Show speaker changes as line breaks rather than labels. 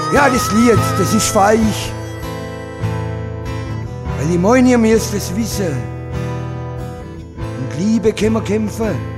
Ja, das Lied, das ist für euch. Weil ich meine, ihr müsst es wissen. Und Liebe können wir kämpfen.